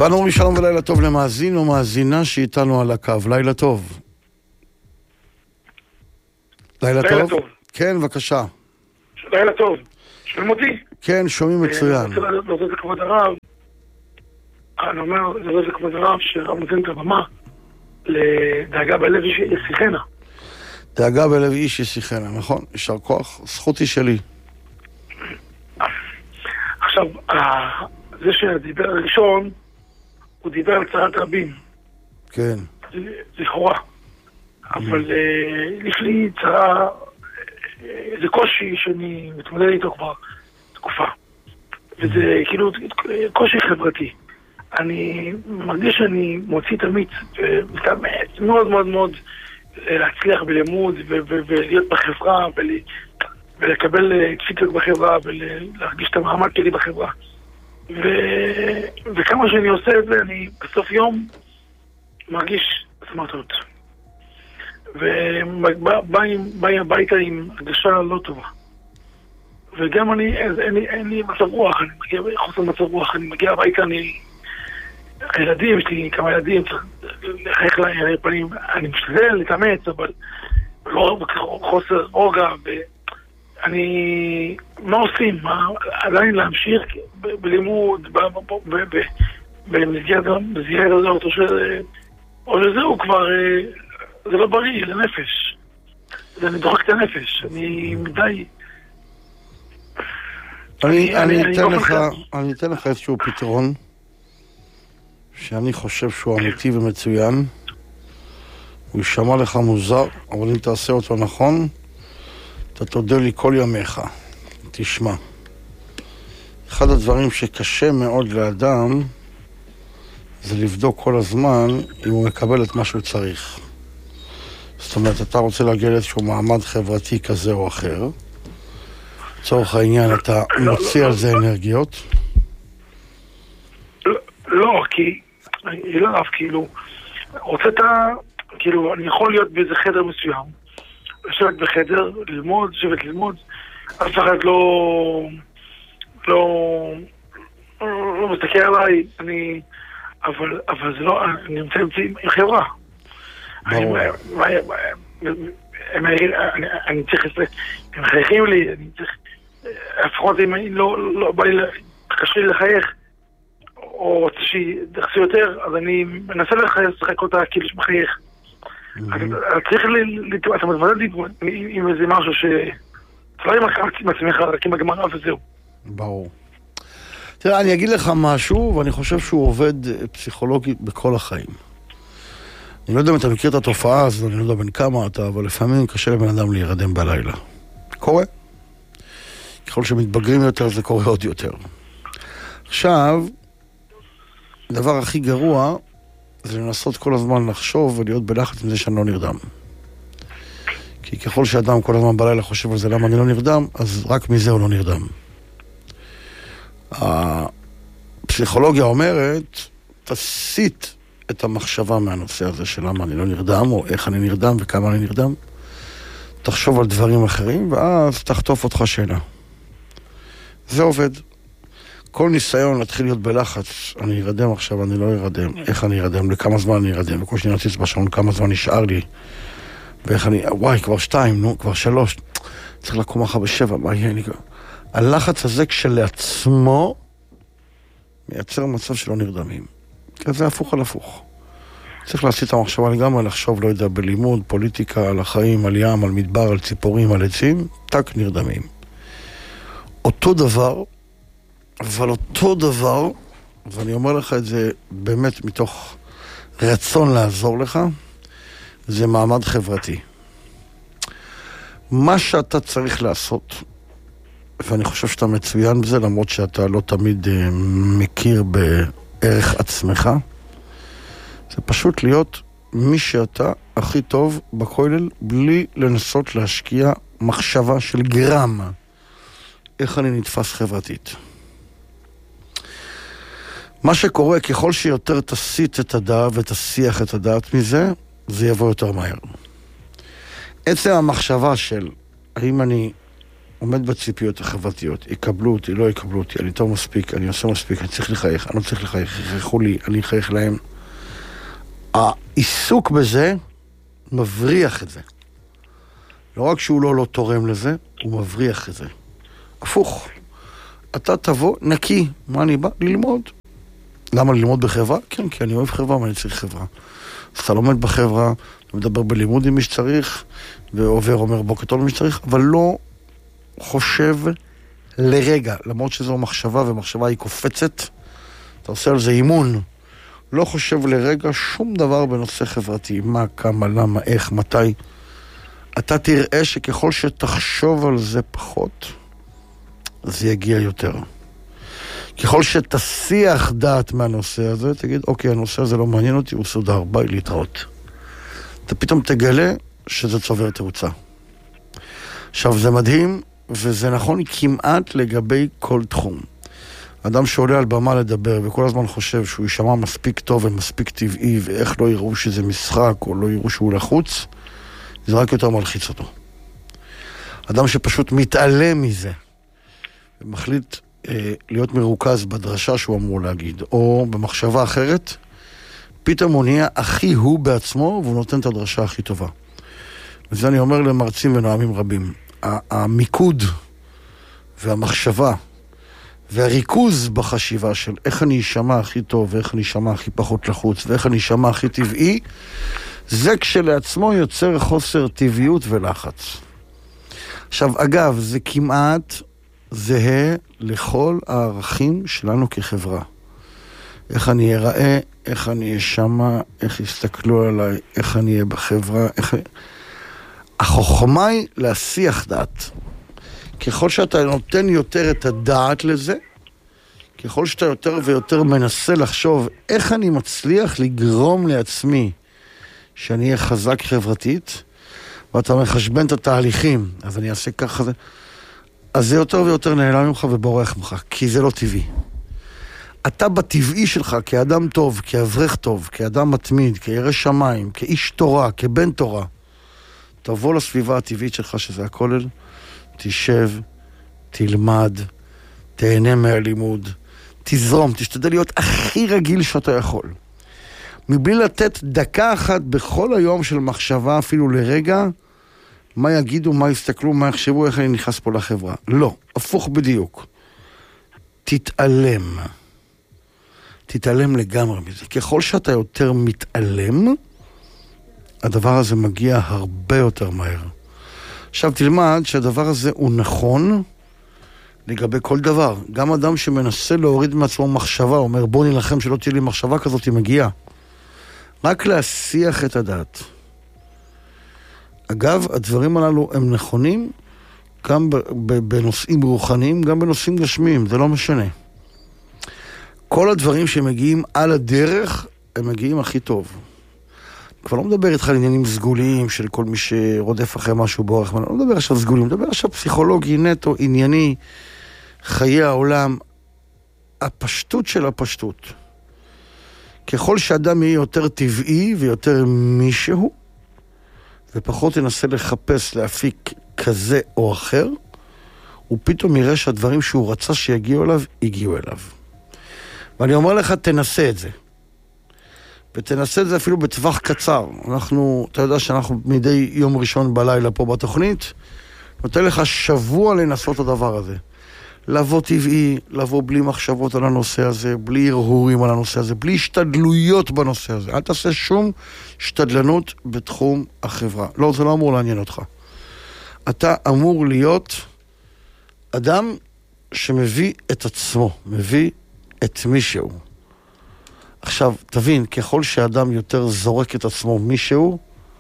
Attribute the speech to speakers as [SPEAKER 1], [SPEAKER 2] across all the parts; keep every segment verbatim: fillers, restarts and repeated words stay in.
[SPEAKER 1] ואנו אומרים שלום ולילה טוב למאזין או מאזינה שאיתנו על הקו. לילה טוב. לילה טוב?
[SPEAKER 2] טוב.
[SPEAKER 1] כן, בבקשה.
[SPEAKER 2] לילה טוב. שומעים אותי?
[SPEAKER 1] כן, שומעים מצוין.
[SPEAKER 2] אני רוצה להודות לכבוד הרב. אני אומר, להודות לכבוד הרב שהרב נותן את הבמה לדאגה בלב איש ישיחנה.
[SPEAKER 1] דאגה בלב איש ישיחנה, נכון? יישר כוח, זכותי שלי.
[SPEAKER 2] עכשיו, זה שדיבר הראשון, הוא דיבר על צרת רבים.
[SPEAKER 1] כן.
[SPEAKER 2] לכאורה. אבל יש לי צרה, זה קושי שאני מתמודד איתו כבר תקופה. וזה כאילו קושי חברתי. אני מרגיש שאני מוציא את המיץ, ומתאמץ מאוד מאוד מאוד להצליח בלימוד, ולהיות בחברה, ולקבל פידבק בחברה, ולהרגיש את המעמד שלי בחברה. וכמה שאני עושה את זה, אני בסוף יום מרגיש סמרטוט. ובא הביתה עם הרגשה לא טובה. וגם אני, אין לי מצב רוח, אני מגיע חוסר מצב רוח, אני מגיע הביתה, אני... הילדים, יש לי כמה ילדים, צריך לחייך להם פנים, אני משתדל להתאמץ, אבל לא חוסר רוגע, ואני... מה עושים? עדיין להמשיך בלימוד, במסגרת הזאת, או שזהו כבר... זה לא בריא, זה נפש. זה אני דוחק את הנפש. אני מדי...
[SPEAKER 1] אני אתן לך איזשהו פתרון שאני חושב שהוא אמיתי ומצוין. הוא יישמע לך מוזר, אבל אם תעשה אותו נכון, אתה תודה לי כל ימיך. תשמע. אחד הדברים שקשה מאוד לאדם זה לבדוק כל הזמן אם הוא מקבל את מה שהוא צריך. זאת אומרת, אתה רוצה להגיע לאיזשהו מעמד חברתי כזה או אחר. לצורך העניין, אתה מוציא על זה אנרגיות?
[SPEAKER 2] לא, כי... אני לא אף, כאילו... רוצה אתה... כאילו, אני יכול להיות באיזה חדר מסוים. לשבת בחדר, ללמוד, לשבת ללמוד. אף אחד לא... לא... לא מסתכל עליי. אני... אבל... אבל זה לא... אני נמצא עם חברה.
[SPEAKER 1] ברור.
[SPEAKER 2] אני צריך... הם חייכים לי, אני צריך... לפחות אם לא בא לי... קשה לי לחייך, או רוצה שיחסו יותר, אז אני מנסה לשחק אותה כאילו שמחייך. צריך לי... אתה מתמודד לי עם איזה משהו ש... לא עם עצמך, רק עם הגמרא וזהו.
[SPEAKER 1] ברור. תראה, אני אגיד לך משהו, ואני חושב שהוא עובד פסיכולוגית בכל החיים. אני לא יודע אם אתה מכיר את התופעה הזאת, אני לא יודע בין כמה אתה, אבל לפעמים קשה לבן אדם להירדם בלילה. קורה. ככל שמתבגרים יותר, זה קורה עוד יותר. עכשיו, הדבר הכי גרוע, זה לנסות כל הזמן לחשוב ולהיות בלחץ עם זה שאני לא נרדם. כי ככל שאדם כל הזמן בלילה חושב על זה למה אני לא נרדם, אז רק מזה הוא לא נרדם. הפסיכולוגיה אומרת, תסיט את המחשבה מהנושא הזה של למה אני לא נרדם, או איך אני נרדם וכמה אני נרדם. תחשוב על דברים אחרים, ואז תחטוף אותך שינה. זה עובד. כל ניסיון להתחיל להיות בלחץ, אני ירדם עכשיו, אני לא ירדם, איך אני ירדם, לכמה זמן אני ירדם, וכל שני נציץ בשעון, כמה זמן נשאר לי, ואיך אני, וואי, כבר שתיים, נו, כבר שלוש, צריך לקום אחר בשבע, מה יהיה לי? הלחץ הזה כשלעצמו מייצר מצב שלא נרדמים. כי זה הפוך על הפוך. צריך להסיט את המחשבה לגמרי, לחשוב, לא יודע, בלימוד, פוליטיקה, על החיים, על ים, על מדבר, על ציפורים, על עצים, תק נרדמים. אותו דבר, אבל אותו דבר, ואני אומר לך את זה באמת מתוך רצון לעזור לך, זה מעמד חברתי. מה שאתה צריך לעשות, ואני חושב שאתה מצוין בזה, למרות שאתה לא תמיד uh, מכיר בערך עצמך, זה פשוט להיות מי שאתה הכי טוב בכולל, בלי לנסות להשקיע מחשבה של גרם. איך אני נתפס חברתית. מה שקורה, ככל שיותר תסיט את הדעת ותסיח את הדעת מזה, זה יבוא יותר מהר. עצם המחשבה של האם אני עומד בציפיות החברתיות, יקבלו אותי, לא יקבלו אותי, אני טוב מספיק, אני עושה מספיק, אני צריך לחייך, אני לא צריך לחייך, יחייכו לי, אני אחייך להם. העיסוק בזה מבריח את זה. לא רק שהוא לא לא תורם לזה, הוא מבריח את זה. הפוך. אתה תבוא נקי. מה אני בא? ללמוד. למה ללמוד בחברה? כן, כי אני אוהב חברה, אבל אני צריך חברה. אז אתה לומד בחברה, אתה מדבר בלימוד עם מי שצריך, ועובר אומר בוקר טוב למי שצריך, אבל לא חושב לרגע, למרות שזו מחשבה, ומחשבה היא קופצת, אתה עושה על זה אימון, לא חושב לרגע שום דבר בנושא חברתי, מה, כמה, למה, איך, מתי. אתה תראה שככל שתחשוב על זה פחות, זה יגיע יותר. ככל שתסיח דעת מהנושא הזה, תגיד, אוקיי, הנושא הזה לא מעניין אותי, הוא סודר, ביי להתראות. אתה פתאום תגלה שזה צובר תאוצה. עכשיו, זה מדהים, וזה נכון כמעט לגבי כל תחום. אדם שעולה על במה לדבר, וכל הזמן חושב שהוא יישמע מספיק טוב ומספיק טבעי, ואיך לא יראו שזה משחק, או לא יראו שהוא לחוץ, זה רק יותר מלחיץ אותו. אדם שפשוט מתעלם מזה, ומחליט אה, להיות מרוכז בדרשה שהוא אמור להגיד, או במחשבה אחרת, פתאום הוא נהיה הכי הוא בעצמו, והוא נותן את הדרשה הכי טובה. וזה אני אומר למרצים ונועמים רבים. המיקוד והמחשבה והריכוז בחשיבה של איך אני אשמע הכי טוב, ואיך אני אשמע הכי פחות לחוץ, ואיך אני אשמע הכי טבעי, זה כשלעצמו יוצר חוסר טבעיות ולחץ. עכשיו, אגב, זה כמעט זהה לכל הערכים שלנו כחברה. איך אני אראה, איך אני אשמע, איך יסתכלו עליי, איך אני אהיה בחברה, איך... החוכמה היא להסיח דעת. ככל שאתה נותן יותר את הדעת לזה, ככל שאתה יותר ויותר מנסה לחשוב איך אני מצליח לגרום לעצמי שאני אהיה חזק חברתית, ואתה מחשבן את התהליכים, אז אני אעשה ככה, אז זה יותר ויותר נעלם ממך ובורח ממך, כי זה לא טבעי. אתה בטבעי שלך כאדם טוב, כאברך טוב, כאדם מתמיד, כירא שמיים, כאיש תורה, כבן תורה, תבוא לסביבה הטבעית שלך שזה הכולל, תשב, תלמד, תהנה מהלימוד, תזרום, תשתדל להיות הכי רגיל שאתה יכול. מבלי לתת דקה אחת בכל היום של מחשבה אפילו לרגע, מה יגידו, מה יסתכלו, מה יחשבו, איך אני נכנס פה לחברה. לא, הפוך בדיוק. תתעלם. תתעלם לגמרי מזה. ככל שאתה יותר מתעלם, הדבר הזה מגיע הרבה יותר מהר. עכשיו תלמד שהדבר הזה הוא נכון לגבי כל דבר. גם אדם שמנסה להוריד מעצמו מחשבה, אומר בוא נלחם שלא תהיה לי מחשבה כזאת, היא מגיעה. רק להסיח את הדעת. אגב, הדברים הללו הם נכונים גם בנושאים רוחניים, גם בנושאים גשמיים, זה לא משנה. כל הדברים שמגיעים על הדרך, הם מגיעים הכי טוב. כבר לא מדבר איתך על עניינים סגוליים של כל מי שרודף אחרי משהו באורך, לא מדבר עכשיו סגולים, מדבר עכשיו פסיכולוגי, נטו, ענייני, חיי העולם, הפשטות של הפשטות. ככל שאדם יהיה יותר טבעי ויותר מישהו, ופחות ינסה לחפש להפיק כזה או אחר, הוא פתאום יראה שהדברים שהוא רצה שיגיעו אליו, הגיעו אליו. ואני אומר לך, תנסה את זה. ותנסה את זה אפילו בטווח קצר. אנחנו, אתה יודע שאנחנו מדי יום ראשון בלילה פה בתוכנית, נותן לך שבוע לנסות את הדבר הזה. לבוא טבעי, לבוא בלי מחשבות על הנושא הזה, בלי הרהורים על הנושא הזה, בלי השתדלויות בנושא הזה. אל תעשה שום השתדלנות בתחום החברה. לא, זה לא אמור לעניין אותך. אתה אמור להיות אדם שמביא את עצמו, מביא את מישהו. עכשיו, תבין, ככל שאדם יותר זורק את עצמו מישהו,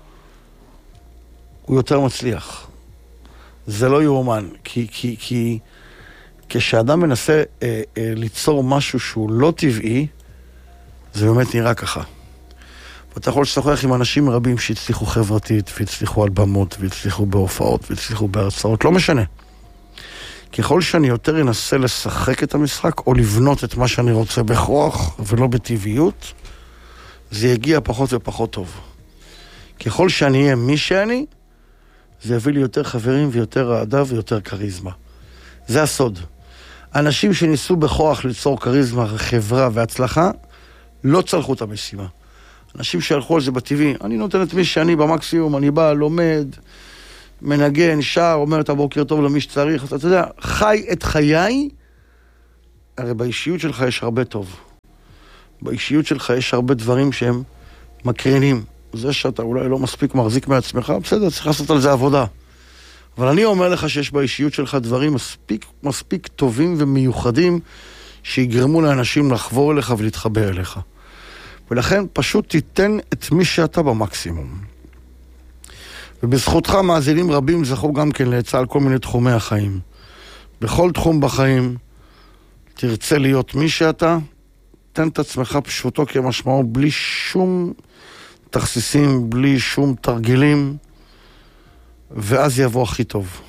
[SPEAKER 1] הוא יותר מצליח. זה לא יאומן, כי, כי, כי כשאדם מנסה אה, אה, ליצור משהו שהוא לא טבעי, זה באמת נראה ככה. ואתה יכול לשוחח עם אנשים רבים שהצליחו חברתית, והצליחו על במות, והצליחו בהופעות, והצליחו בהרצאות, לא משנה. ככל שאני יותר אנסה לשחק את המשחק, או לבנות את מה שאני רוצה בכוח, ולא בטבעיות, זה יגיע פחות ופחות טוב. ככל שאני אהיה מי שאני, זה יביא לי יותר חברים ויותר אהדה ויותר כריזמה. זה הסוד. אנשים שניסו בכוח ליצור כריזמה, חברה והצלחה, לא צלחו את המשימה. אנשים שהלכו על זה בטבעי, אני נותן את מי שאני במקסימום, אני בא, לומד, מנגן, שר, אומר את הבוקר טוב למי שצריך, אתה יודע, חי את חיי, הרי באישיות שלך יש הרבה טוב. באישיות שלך יש הרבה דברים שהם מקרינים. זה שאתה אולי לא מספיק מחזיק מעצמך, בסדר, צריך לעשות על זה עבודה. אבל אני אומר לך שיש באישיות שלך דברים מספיק, מספיק טובים ומיוחדים שיגרמו לאנשים לחבור אליך ולהתחבר אליך. ולכן פשוט תיתן את מי שאתה במקסימום. ובזכותך מאזינים רבים זכו גם כן לעצה על כל מיני תחומי החיים. בכל תחום בחיים תרצה להיות מי שאתה, תן את עצמך פשוטו כמשמעו, בלי שום תכסיסים, בלי שום תרגילים, ואז יבוא הכי טוב.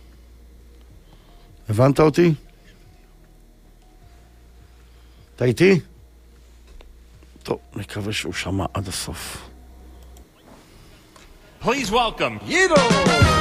[SPEAKER 1] הבנת אותי? אתה איתי? טוב, מקווה שהוא שמע עד הסוף.
[SPEAKER 3] Please welcome Yido!